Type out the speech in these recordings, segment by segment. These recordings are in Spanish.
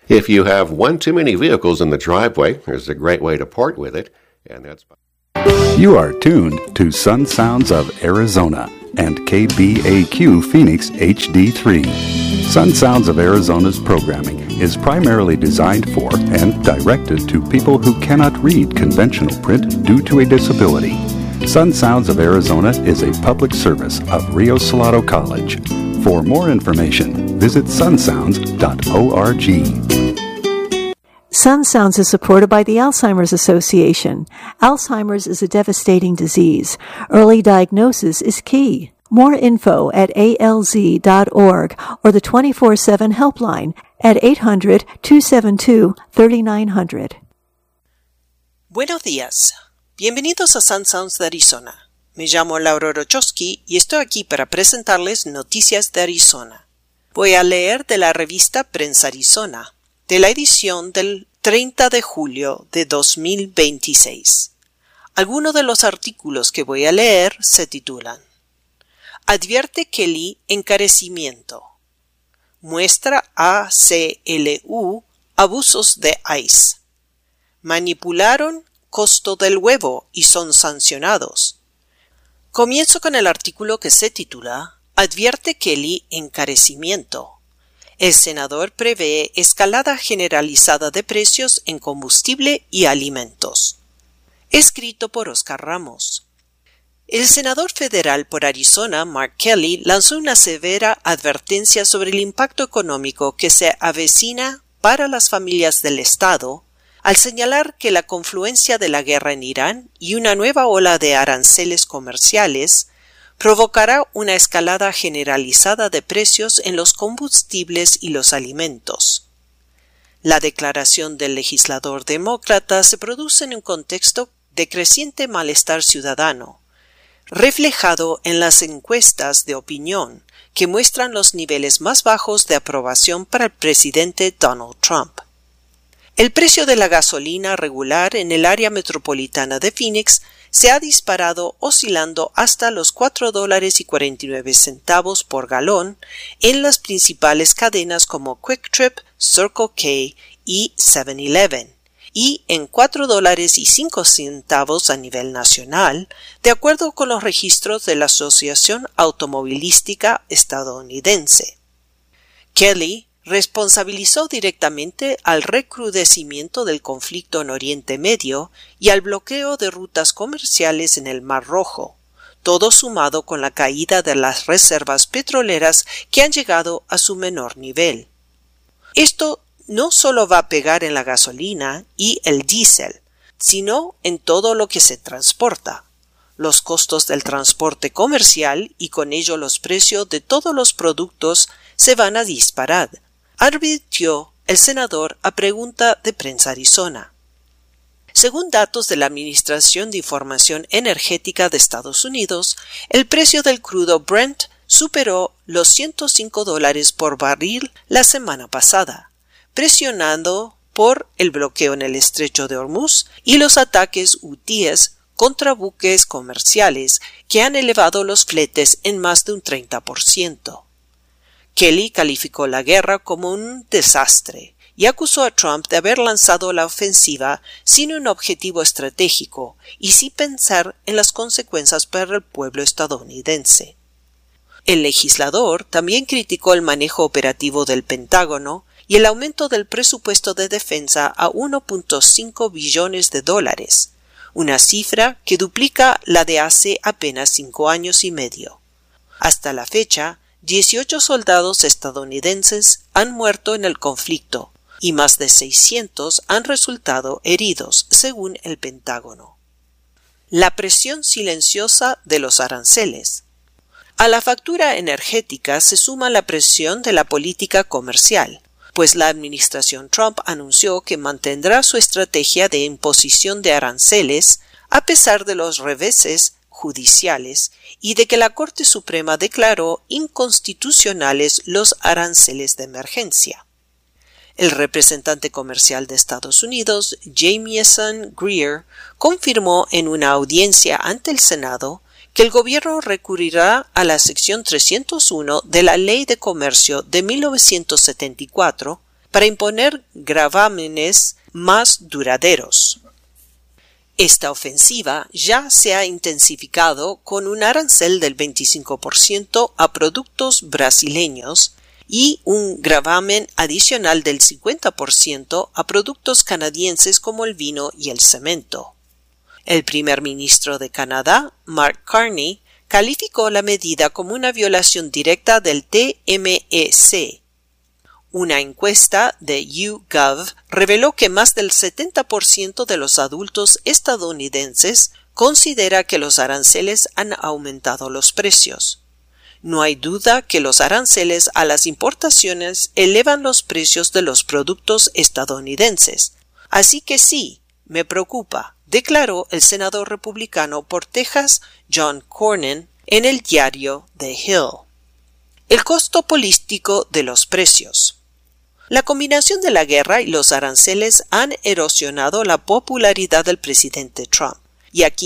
If you have one too many vehicles in the driveway, there's a great way to part with it, and that's... You are tuned to Sun Sounds of Arizona and KBAQ Phoenix HD3. Sun Sounds of Arizona's programming is primarily designed for and directed to people who cannot read conventional print due to a disability. Sun Sounds of Arizona is a public service of Rio Salado College. For more information, visit sunsounds.org. Sun Sounds is supported by the Alzheimer's Association. Alzheimer's is a devastating disease. Early diagnosis is key. More info at alz.org or the 24/7 helpline at 800-272-3900. Buenos días. Bienvenidos a Sun Sounds de Arizona. Me llamo Laura Rochowski y estoy aquí para presentarles noticias de Arizona. Voy a leer de la revista Prensa Arizona, de la edición del 30 de julio de 2026. Algunos de los artículos que voy a leer se titulan: Advierte Kelly encarecimiento. Muestra ACLU abusos de ICE. Manipularon costo del huevo y son sancionados. Comienzo con el artículo que se titula Advierte Kelly encarecimiento. El senador prevé escalada generalizada de precios en combustible y alimentos. Escrito por Oscar Ramos. El senador federal por Arizona, Mark Kelly, lanzó una severa advertencia sobre el impacto económico que se avecina para las familias del estado, al señalar que la confluencia de la guerra en Irán y una nueva ola de aranceles comerciales provocará una escalada generalizada de precios en los combustibles y los alimentos. La declaración del legislador demócrata se produce en un contexto de creciente malestar ciudadano, reflejado en las encuestas de opinión que muestran los niveles más bajos de aprobación para el presidente Donald Trump. El precio de la gasolina regular en el área metropolitana de Phoenix se ha disparado oscilando hasta los $4.49 por galón en las principales cadenas como Quick Trip, Circle K y 7-Eleven, y en $4.05 a nivel nacional, de acuerdo con los registros de la Asociación Automovilística Estadounidense. Kelly responsabilizó directamente al recrudecimiento del conflicto en Oriente Medio y al bloqueo de rutas comerciales en el Mar Rojo, todo sumado con la caída de las reservas petroleras que han llegado a su menor nivel. Esto no solo va a pegar en la gasolina y el diésel, sino en todo lo que se transporta. Los costos del transporte comercial y con ello los precios de todos los productos se van a disparar, advirtió el senador a pregunta de Prensa Arizona. Según datos de la Administración de Información Energética de Estados Unidos, el precio del crudo Brent superó los $105 por barril la semana pasada, presionado por el bloqueo en el estrecho de Hormuz y los ataques hutíes contra buques comerciales que han elevado los fletes en más de un 30%. Kelly calificó la guerra como un desastre y acusó a Trump de haber lanzado la ofensiva sin un objetivo estratégico y sin pensar en las consecuencias para el pueblo estadounidense. El legislador también criticó el manejo operativo del Pentágono y el aumento del presupuesto de defensa a $1.5 billones, una cifra que duplica la de hace apenas 5 años y medio. Hasta la fecha, 18 soldados estadounidenses han muerto en el conflicto y más de 600 han resultado heridos, según el Pentágono. La presión silenciosa de los aranceles. A la factura energética se suma la presión de la política comercial, pues la administración Trump anunció que mantendrá su estrategia de imposición de aranceles a pesar de los reveses judiciales y de que la Corte Suprema declaró inconstitucionales los aranceles de emergencia. El representante comercial de Estados Unidos, Jamieson Greer, confirmó en una audiencia ante el Senado que el gobierno recurrirá a la sección 301 de la Ley de Comercio de 1974 para imponer gravámenes más duraderos. Esta ofensiva ya se ha intensificado con un arancel del 25% a productos brasileños y un gravamen adicional del 50% a productos canadienses como el vino y el cemento. El primer ministro de Canadá, Mark Carney, calificó la medida como una violación directa del TMEC. Una encuesta de YouGov reveló que más del 70% de los adultos estadounidenses considera que los aranceles han aumentado los precios. No hay duda que los aranceles a las importaciones elevan los precios de los productos estadounidenses. Así que sí, me preocupa, declaró el senador republicano por Texas, John Cornyn, en el diario The Hill. El costo político de los precios. La combinación de la guerra y los aranceles han erosionado la popularidad del presidente Trump, y a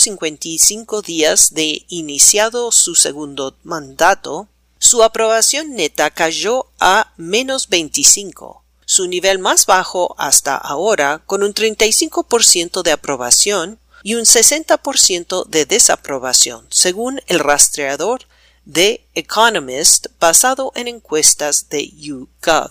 555 días de iniciado su segundo mandato, su aprobación neta cayó a menos 25, su nivel más bajo hasta ahora, con un 35% de aprobación y un 60% de desaprobación, según el rastreador The Economist basado en encuestas de YouGov.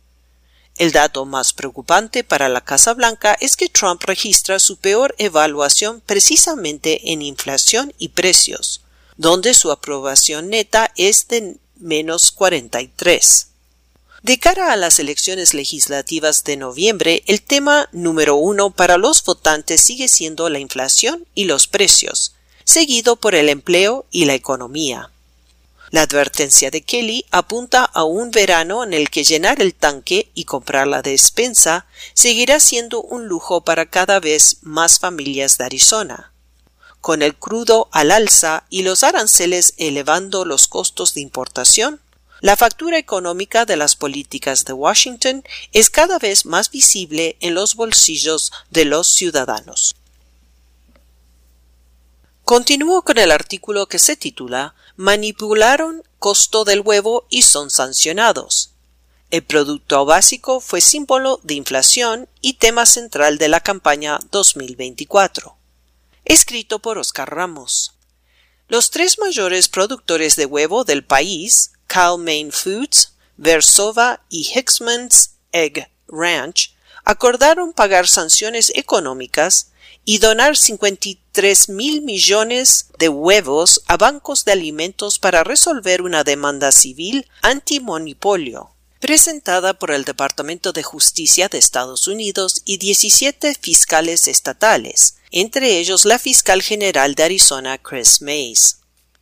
El dato más preocupante para la Casa Blanca es que Trump registra su peor evaluación precisamente en inflación y precios, donde su aprobación neta es de menos 43. De cara a las elecciones legislativas de noviembre, el tema número 1 para los votantes sigue siendo la inflación y los precios, seguido por el empleo y la economía. La advertencia de Kelly apunta a un verano en el que llenar el tanque y comprar la despensa seguirá siendo un lujo para cada vez más familias de Arizona. Con el crudo al alza y los aranceles elevando los costos de importación, la factura económica de las políticas de Washington es cada vez más visible en los bolsillos de los ciudadanos. Continúo con el artículo que se titula «Manipularon costo del huevo y son sancionados». El producto básico fue símbolo de inflación y tema central de la campaña 2024. Escrito por Oscar Ramos. Los tres mayores productores de huevo del país, Cal-Maine Foods, Versova y Hicksman's Egg Ranch, acordaron pagar sanciones económicas y donar 53,000 millones de huevos a bancos de alimentos para resolver una demanda civil antimonopolio, presentada por el Departamento de Justicia de Estados Unidos y 17 fiscales estatales, entre ellos la fiscal general de Arizona, Chris Mays.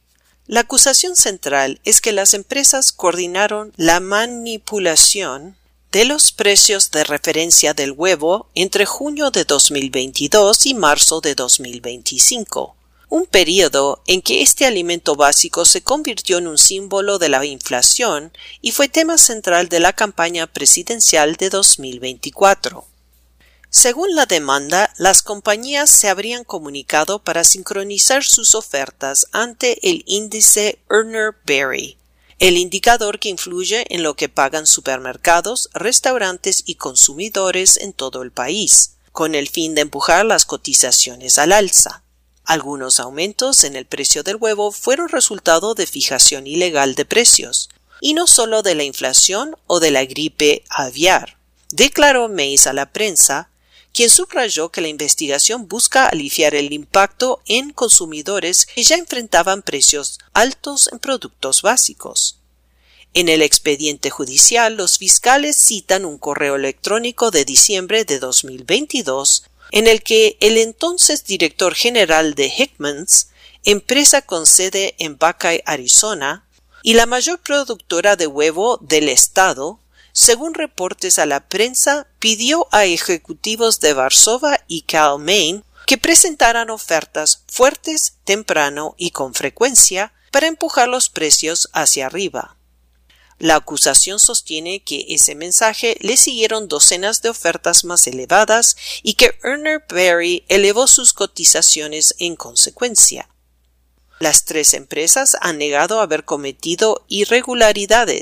La acusación central es que las empresas coordinaron la manipulación de los precios de referencia del huevo entre junio de 2022 y marzo de 2025, un periodo en que este alimento básico se convirtió en un símbolo de la inflación y fue tema central de la campaña presidencial de 2024. Según la demanda, las compañías se habrían comunicado para sincronizar sus ofertas ante el índice Urner Barry, el indicador que influye en lo que pagan supermercados, restaurantes y consumidores en todo el país, con el fin de empujar las cotizaciones al alza. Algunos aumentos en el precio del huevo fueron resultado de fijación ilegal de precios, y no solo de la inflación o de la gripe aviar, declaró Mays a la prensa, quien subrayó que la investigación busca aliviar el impacto en consumidores que ya enfrentaban precios altos en productos básicos. En el expediente judicial, los fiscales citan un correo electrónico de diciembre de 2022 en el que el entonces director general de Hickman's, empresa con sede en Buckeye, Arizona, y la mayor productora de huevo del estado, según reportes a la prensa, pidió a ejecutivos de Versova y Cal-Maine que presentaran ofertas fuertes, temprano y con frecuencia para empujar los precios hacia arriba. La acusación sostiene que ese mensaje le siguieron docenas de ofertas más elevadas y que Urner Barry elevó sus cotizaciones en consecuencia. Las tres empresas han negado haber cometido irregularidades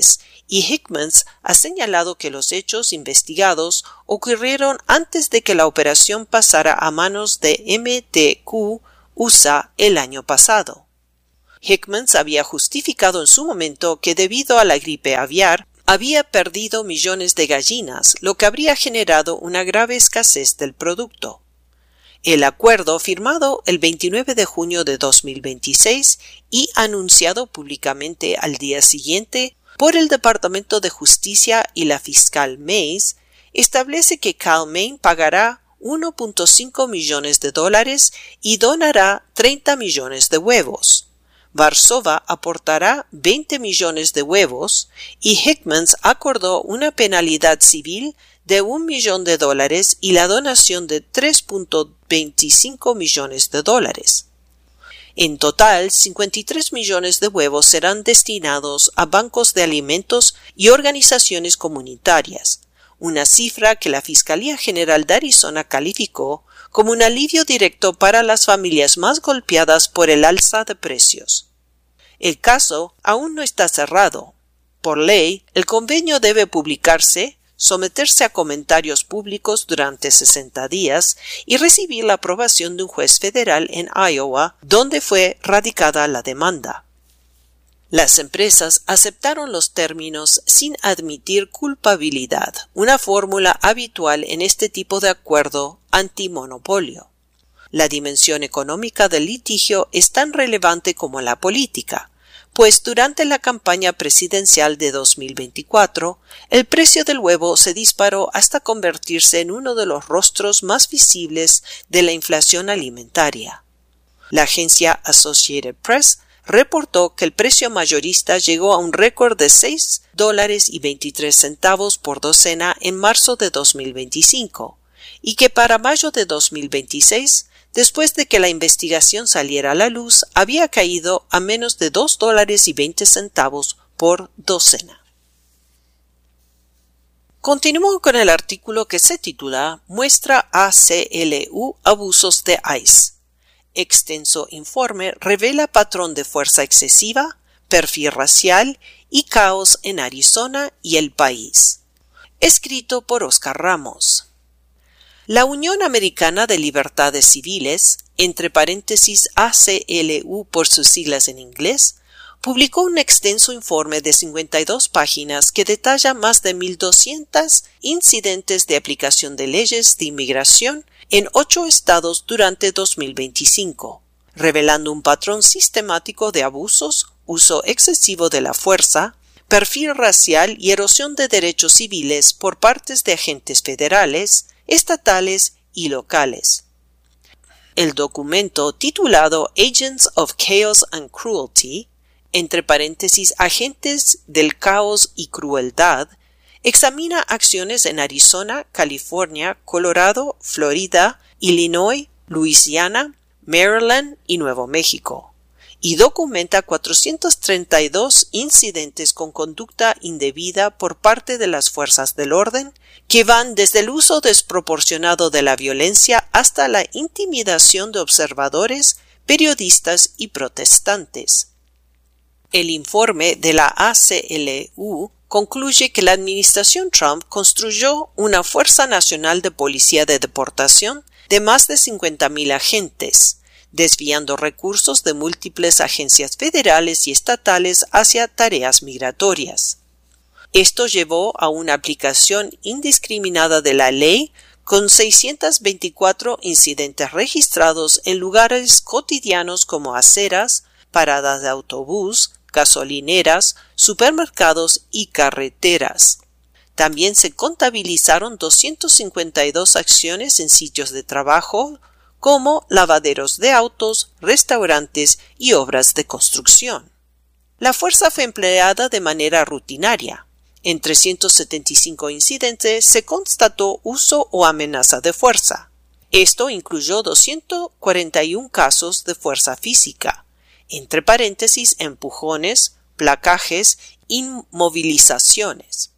y Hickmans ha señalado que los hechos investigados ocurrieron antes de que la operación pasara a manos de MTQ USA el año pasado. Hickmans había justificado en su momento que debido a la gripe aviar había perdido millones de gallinas, lo que habría generado una grave escasez del producto. El acuerdo, firmado el 29 de junio de 2026 y anunciado públicamente al día siguiente por el Departamento de Justicia y la fiscal Mays, establece que Cal-Maine pagará $1.5 millones y donará 30 millones de huevos. Varsova aportará 20 millones de huevos y Hickmans acordó una penalidad civil de $1 millón y la donación de $3.25 millones. En total, 53 millones de huevos serán destinados a bancos de alimentos y organizaciones comunitarias, una cifra que la Fiscalía General de Arizona calificó como un alivio directo para las familias más golpeadas por el alza de precios. El caso aún no está cerrado. Por ley, el convenio debe publicarse, someterse a comentarios públicos durante 60 días y recibir la aprobación de un juez federal en Iowa, donde fue radicada la demanda. Las empresas aceptaron los términos sin admitir culpabilidad, una fórmula habitual en este tipo de acuerdo antimonopolio. La dimensión económica del litigio es tan relevante como la política, pues durante la campaña presidencial de 2024, el precio del huevo se disparó hasta convertirse en uno de los rostros más visibles de la inflación alimentaria. La agencia Associated Press reportó que el precio mayorista llegó a un récord de $6.23 por docena en marzo de 2025 y que para mayo de 2026, después de que la investigación saliera a la luz, había caído a menos de $2.20 por docena. Continúo con el artículo que se titula Muestra ACLU abusos de ICE. Extenso informe revela patrón de fuerza excesiva, perfil racial y caos en Arizona y el país. Escrito por Oscar Ramos. La Unión Americana de Libertades Civiles, entre paréntesis ACLU por sus siglas en inglés, publicó un extenso informe de 52 páginas que detalla más de 1.200 incidentes de aplicación de leyes de inmigración en 8 estados durante 2025, revelando un patrón sistemático de abusos, uso excesivo de la fuerza, perfil racial y erosión de derechos civiles por parte de agentes federales, estatales y locales. El documento titulado Agents of Chaos and Cruelty, entre paréntesis agentes del caos y crueldad, examina acciones en Arizona, California, Colorado, Florida, Illinois, Luisiana, Maryland y Nuevo México, y documenta 432 incidentes con conducta indebida por parte de las fuerzas del orden, que van desde el uso desproporcionado de la violencia hasta la intimidación de observadores, periodistas y protestantes. El informe de la ACLU concluye que la administración Trump construyó una Fuerza Nacional de Policía de Deportación de más de 50,000 agentes, desviando recursos de múltiples agencias federales y estatales hacia tareas migratorias. Esto llevó a una aplicación indiscriminada de la ley, con 624 incidentes registrados en lugares cotidianos como aceras, paradas de autobús, gasolineras, supermercados y carreteras. También se contabilizaron 252 acciones en sitios de trabajo, como lavaderos de autos, restaurantes y obras de construcción. La fuerza fue empleada de manera rutinaria. En 375 incidentes se constató uso o amenaza de fuerza. Esto incluyó 241 casos de fuerza física, entre paréntesis empujones, placajes, inmovilizaciones.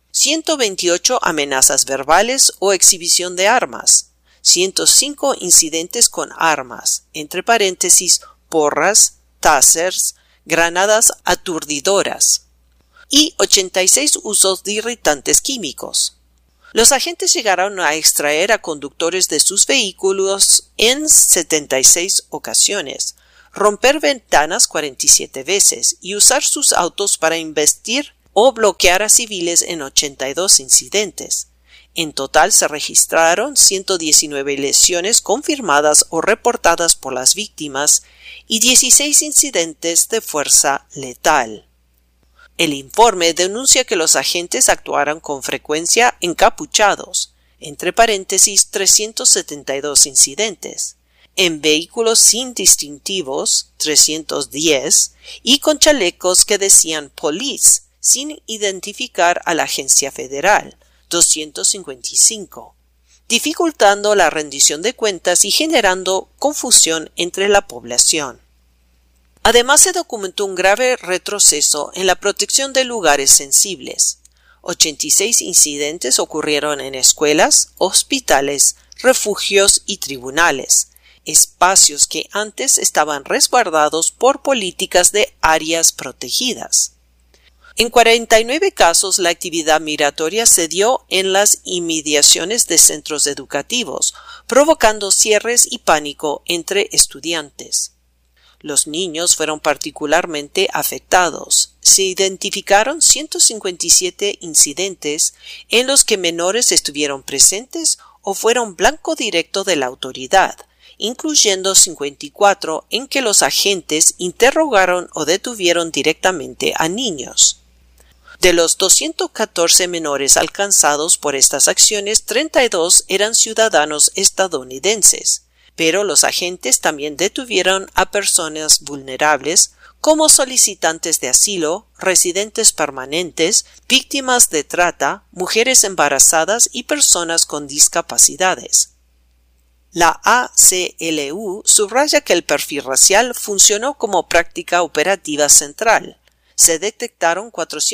128 amenazas verbales o exhibición de armas. 105 incidentes con armas, entre paréntesis porras, tasers, granadas aturdidoras. y 86 usos de irritantes químicos. Los agentes llegaron a extraer a conductores de sus vehículos en 76 ocasiones, romper ventanas 47 veces y usar sus autos para embestir o bloquear a civiles en 82 incidentes. En total se registraron 119 lesiones confirmadas o reportadas por las víctimas y 16 incidentes de fuerza letal. El informe denuncia que los agentes actuaron con frecuencia encapuchados, entre paréntesis 372 incidentes, en vehículos sin distintivos 310 y con chalecos que decían police sin identificar a la agencia federal 255, dificultando la rendición de cuentas y generando confusión entre la población. Además, se documentó un grave retroceso en la protección de lugares sensibles. 86 incidentes ocurrieron en escuelas, hospitales, refugios y tribunales, espacios que antes estaban resguardados por políticas de áreas protegidas. En 49 casos, la actividad migratoria se dio en las inmediaciones de centros educativos, provocando cierres y pánico entre estudiantes. Los niños fueron particularmente afectados. Se identificaron 157 incidentes en los que menores estuvieron presentes o fueron blanco directo de la autoridad, incluyendo 54 en que los agentes interrogaron o detuvieron directamente a niños. De los 214 menores alcanzados por estas acciones, 32 eran ciudadanos estadounidenses, pero los agentes también detuvieron a personas vulnerables como solicitantes de asilo, residentes permanentes, víctimas de trata, mujeres embarazadas y personas con discapacidades. La ACLU subraya que el perfil racial funcionó como práctica operativa central. Se detectaron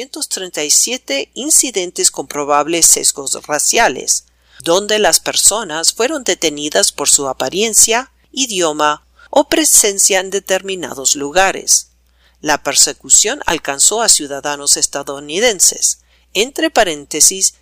437 incidentes con probables sesgos raciales, donde las personas fueron detenidas por su apariencia, idioma o presencia en determinados lugares. La persecución alcanzó a ciudadanos estadounidenses, entre paréntesis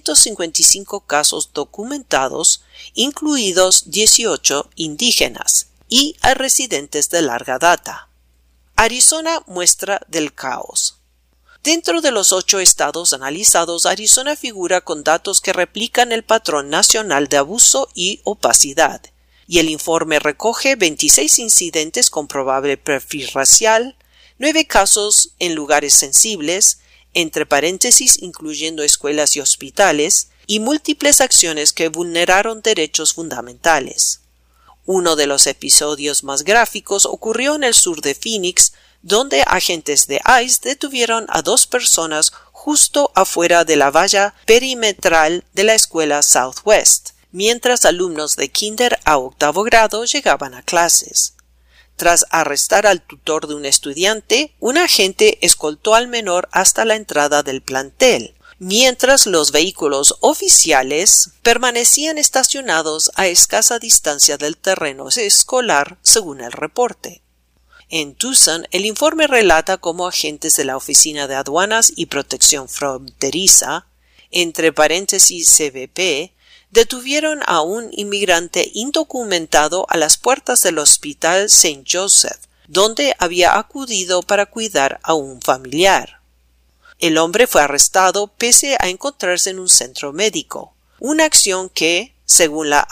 155 casos documentados, incluidos 18 indígenas, y a residentes de larga data. Arizona, muestra del caos. Dentro de los 8 estados analizados, Arizona figura con datos que replican el patrón nacional de abuso y opacidad, y el informe recoge 26 incidentes con probable perfil racial, 9 casos en lugares sensibles, entre paréntesis incluyendo escuelas y hospitales, y múltiples acciones que vulneraron derechos fundamentales. Uno de los episodios más gráficos ocurrió en el sur de Phoenix, donde agentes de ICE detuvieron a 2 personas justo afuera de la valla perimetral de la escuela Southwest, mientras alumnos de kinder a 8º grado llegaban a clases. Tras arrestar al tutor de un estudiante, un agente escoltó al menor hasta la entrada del plantel, mientras los vehículos oficiales permanecían estacionados a escasa distancia del terreno escolar, según el reporte. En Tucson, el informe relata cómo agentes de la Oficina de Aduanas y Protección Fronteriza, entre paréntesis CBP, detuvieron a un inmigrante indocumentado a las puertas del Hospital St. Joseph, donde había acudido para cuidar a un familiar. El hombre fue arrestado pese a encontrarse en un centro médico, una acción que, según la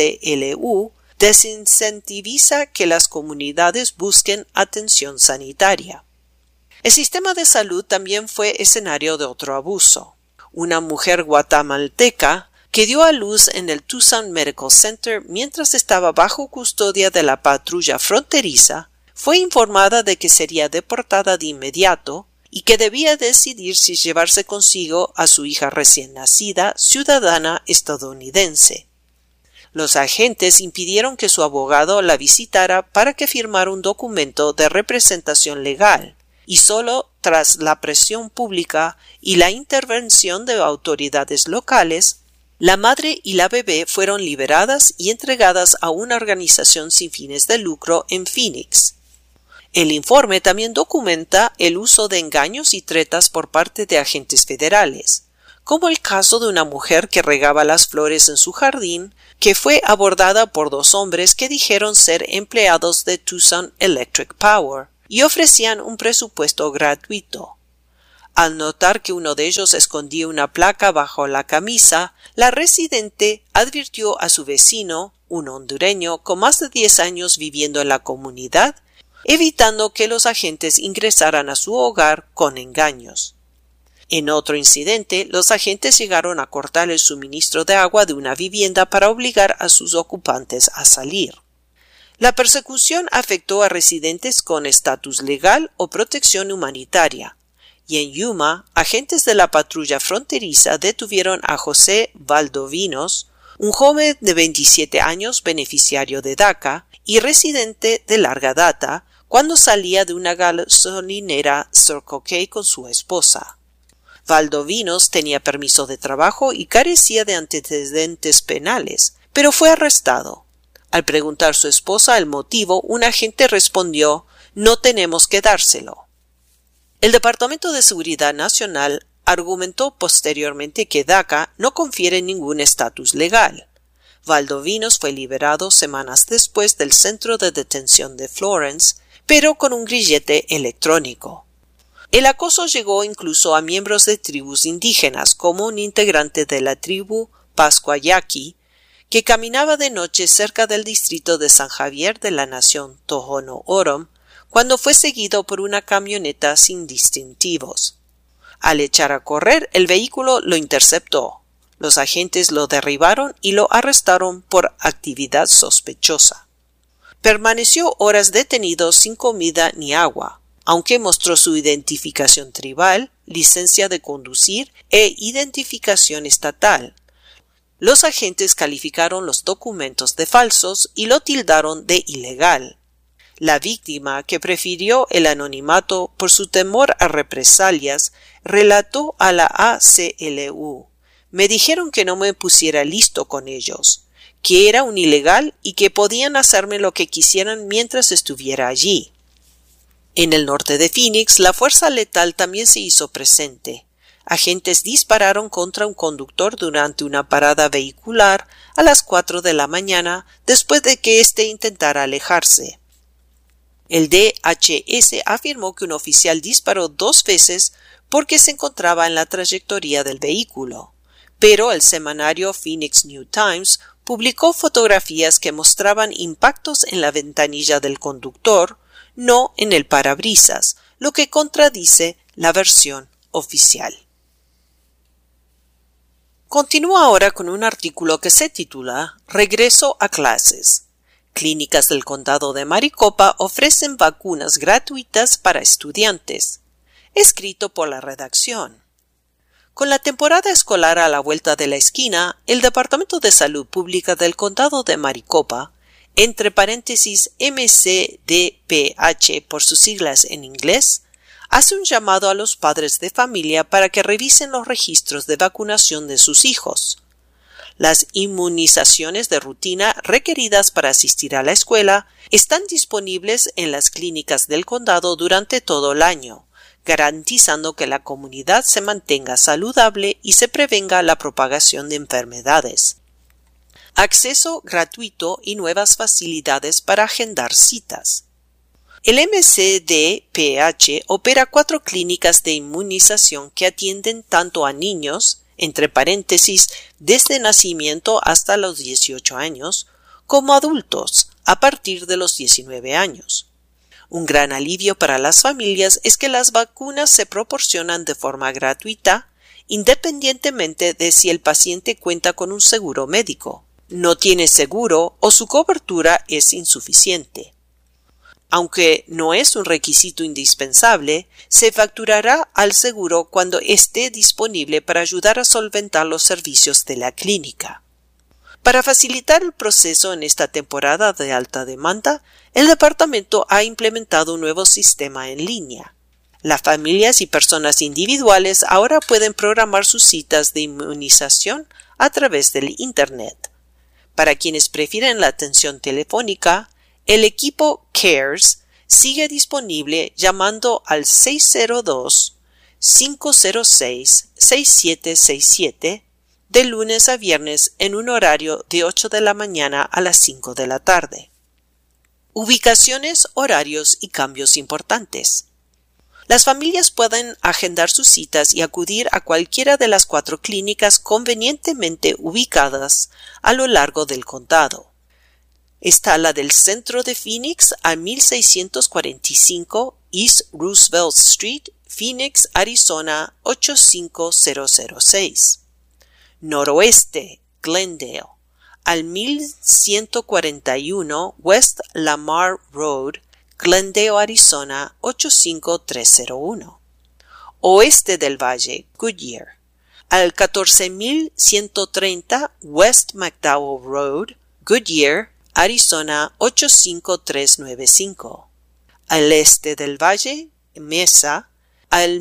ACLU, desincentiviza que las comunidades busquen atención sanitaria. El sistema de salud también fue escenario de otro abuso. Una mujer guatemalteca que dio a luz en el Tucson Medical Center mientras estaba bajo custodia de la patrulla fronteriza, fue informada de que sería deportada de inmediato y que debía decidir si llevarse consigo a su hija recién nacida, ciudadana estadounidense. Los agentes impidieron que su abogado la visitara para que firmara un documento de representación legal, y solo tras la presión pública y la intervención de autoridades locales, la madre y la bebé fueron liberadas y entregadas a una organización sin fines de lucro en Phoenix. El informe también documenta el uso de engaños y tretas por parte de agentes federales, como el caso de una mujer que regaba las flores en su jardín, que fue abordada por 2 hombres que dijeron ser empleados de Tucson Electric Power y ofrecían un presupuesto gratuito. Al notar que uno de ellos escondía una placa bajo la camisa, la residente advirtió a su vecino, un hondureño con más de 10 años viviendo en la comunidad, evitando que los agentes ingresaran a su hogar con engaños. En otro incidente, los agentes llegaron a cortar el suministro de agua de una vivienda para obligar a sus ocupantes a salir. La persecución afectó a residentes con estatus legal o protección humanitaria, y en Yuma, agentes de la patrulla fronteriza detuvieron a José Valdovinos, un joven de 27 años beneficiario de DACA y residente de larga data, cuando salía de una gasolinera Circle K con su esposa. Valdovinos tenía permiso de trabajo y carecía de antecedentes penales, pero fue arrestado. Al preguntar su esposa el motivo, un agente respondió: «No tenemos que dárselo». El Departamento de Seguridad Nacional argumentó posteriormente que DACA no confiere ningún estatus legal. Valdovinos fue liberado semanas después del centro de detención de Florence, pero con un grillete electrónico. El acoso llegó incluso a miembros de tribus indígenas, como un integrante de la tribu Pascuayaqui, que caminaba de noche cerca del distrito de San Javier de la nación Tohono O'odham, cuando fue seguido por una camioneta sin distintivos. Al echar a correr, el vehículo lo interceptó. Los agentes lo derribaron y lo arrestaron por actividad sospechosa. Permaneció horas detenido sin comida ni agua, aunque mostró su identificación tribal, licencia de conducir e identificación estatal. Los agentes calificaron los documentos de falsos y lo tildaron de ilegal. La víctima, que prefirió el anonimato por su temor a represalias, relató a la ACLU: «Me dijeron que no me pusiera listo con ellos, que era un ilegal y que podían hacerme lo que quisieran mientras estuviera allí». En el norte de Phoenix, la fuerza letal también se hizo presente. Agentes dispararon contra un conductor durante una parada vehicular a las 4 de la mañana después de que éste intentara alejarse. El DHS afirmó que un oficial disparó 2 veces porque se encontraba en la trayectoria del vehículo, pero el semanario Phoenix New Times publicó fotografías que mostraban impactos en la ventanilla del conductor, no en el parabrisas, lo que contradice la versión oficial. Continúo ahora con un artículo que se titula «Regreso a clases. Clínicas del Condado de Maricopa ofrecen vacunas gratuitas para estudiantes», escrito por la redacción. Con la temporada escolar a la vuelta de la esquina, el Departamento de Salud Pública del Condado de Maricopa, entre paréntesis MCDPH por sus siglas en inglés, hace un llamado a los padres de familia para que revisen los registros de vacunación de sus hijos. Las inmunizaciones de rutina requeridas para asistir a la escuela están disponibles en las clínicas del condado durante todo el año, garantizando que la comunidad se mantenga saludable y se prevenga la propagación de enfermedades. Acceso gratuito y nuevas facilidades para agendar citas. El MCDPH opera 4 clínicas de inmunización que atienden tanto a niños, entre paréntesis, desde nacimiento hasta los 18 años, como adultos, a partir de los 19 años. Un gran alivio para las familias es que las vacunas se proporcionan de forma gratuita, independientemente de si el paciente cuenta con un seguro médico, no tiene seguro o su cobertura es insuficiente. Aunque no es un requisito indispensable, se facturará al seguro cuando esté disponible para ayudar a solventar los servicios de la clínica. Para facilitar el proceso en esta temporada de alta demanda, el departamento ha implementado un nuevo sistema en línea. Las familias y personas individuales ahora pueden programar sus citas de inmunización a través del Internet. Para quienes prefieren la atención telefónica, el equipo CARES sigue disponible llamando al 602-506-6767 de lunes a viernes en un horario de 8 de la mañana a las 5 de la tarde. Ubicaciones, horarios y cambios importantes. Las familias pueden agendar sus citas y acudir a cualquiera de las 4 clínicas convenientemente ubicadas a lo largo del condado. Está la del centro de Phoenix a 1645 East Roosevelt Street, Phoenix, Arizona 85006. Noroeste, Glendale, al 1141 West Lamar Road, Glendale, Arizona 85301. Oeste del Valle, Goodyear, al 14130 West McDowell Road, Goodyear, Arizona 85395. Al este del Valle, Mesa, al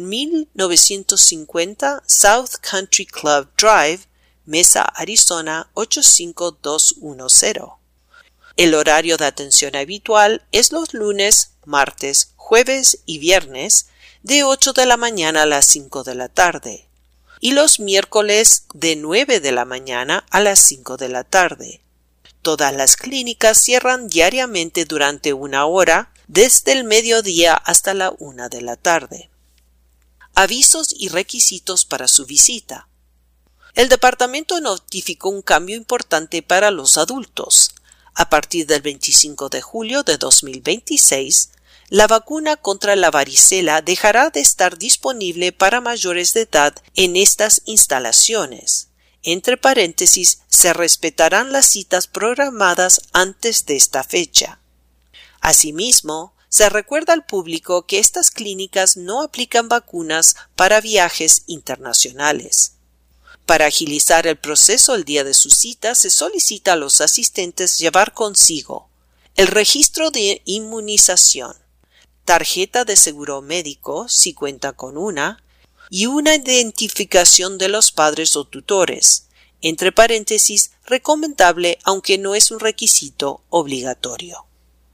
1950 South Country Club Drive, Mesa, Arizona 85210. El horario de atención habitual es los lunes, martes, jueves y viernes de 8 de la mañana a las 5 de la tarde y los miércoles de 9 de la mañana a las 5 de la tarde. Todas las clínicas cierran diariamente durante 1 hora desde el mediodía hasta la 1 de la tarde. Avisos y requisitos para su visita. El departamento notificó un cambio importante para los adultos. A partir del 25 de julio de 2026, la vacuna contra la varicela dejará de estar disponible para mayores de edad en estas instalaciones. Entre paréntesis, se respetarán las citas programadas antes de esta fecha. Asimismo, se recuerda al público que estas clínicas no aplican vacunas para viajes internacionales. Para agilizar el proceso el día de su cita, se solicita a los asistentes llevar consigo el registro de inmunización, tarjeta de seguro médico, si cuenta con una, y una identificación de los padres o tutores, entre paréntesis, recomendable aunque no es un requisito obligatorio.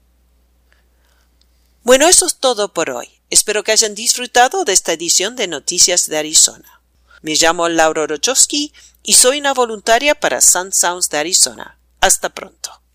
Bueno, eso es todo por hoy. Espero que hayan disfrutado de esta edición de Noticias de Arizona. Me llamo Laura Orochowski y soy una voluntaria para Sun Sounds de Arizona. Hasta pronto.